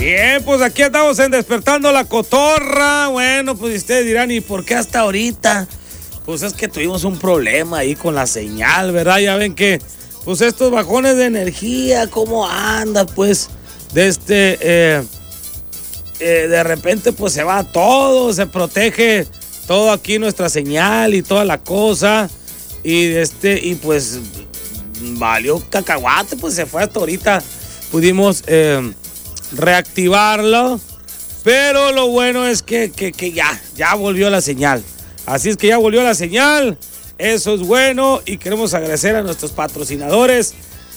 Bien, pues aquí andamos en Despertando la Cotorra. Bueno, pues ustedes dirán, ¿y por qué hasta ahorita? Pues es que tuvimos un problema ahí con la señal, ¿verdad? Ya ven que, pues estos bajones de energía, ¿cómo anda? Pues, de repente, pues se va todo, se protege todo aquí nuestra señal y toda la cosa. Y pues, valió cacahuate, pues se fue hasta ahorita. Pudimos reactivarlo, pero lo bueno es que ya volvió la señal. Así es que ya volvió la señal, eso es bueno y queremos agradecer a nuestros patrocinadores,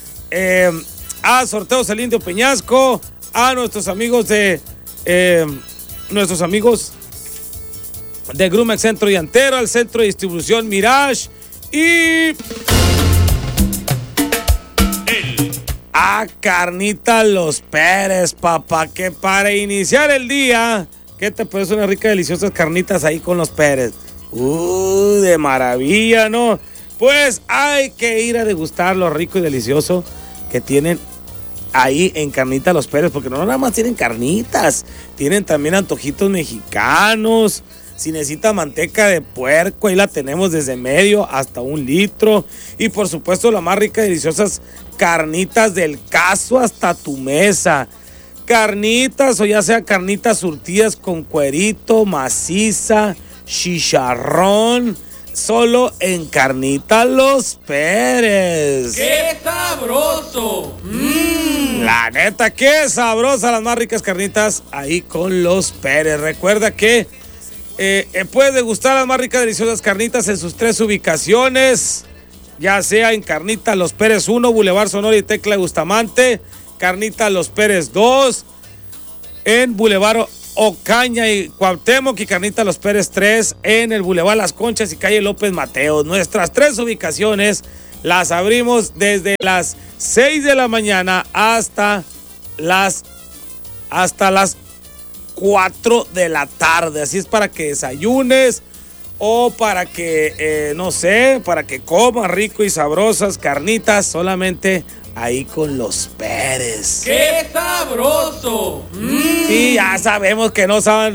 a Sorteos El Indio Peñasco, a nuestros amigos de Grumex Centro Llantero, al Centro de Distribución Mirage y a Carnitas Los Pérez, papá, que para iniciar el día, ¿qué te parece unas ricas, deliciosas carnitas ahí con Los Pérez? De maravilla, ¿no? Pues hay que ir a degustar lo rico y delicioso que tienen ahí en Carnitas Los Pérez, porque no nada más tienen carnitas, tienen también antojitos mexicanos. Si necesita manteca de puerco, ahí la tenemos desde medio hasta 1 litro. Y por supuesto, las más ricas y deliciosas carnitas del caso hasta tu mesa. Carnitas, o ya sea carnitas surtidas con cuerito, maciza, chicharrón, solo en Carnitas Los Pérez. ¡Qué sabroso! La neta, qué sabrosa, las más ricas carnitas ahí con Los Pérez. Recuerda que puedes degustar las más ricas, deliciosas carnitas en sus 3 ubicaciones, ya sea en Carnitas Los Pérez 1, Boulevard Sonora y Tecla Bustamante, Carnitas Los Pérez 2, en Boulevard Ocaña y Cuauhtémoc, y Carnitas Los Pérez 3 en el Boulevard Las Conchas y calle López Mateos. Nuestras 3 ubicaciones las abrimos desde las 6 de la mañana hasta las 4 de la tarde. Así es para que desayunes o para que, no sé, para que comas rico y sabrosas carnitas solamente ahí con Los Pérez. ¡Qué sabroso! Sí, ya sabemos que no saben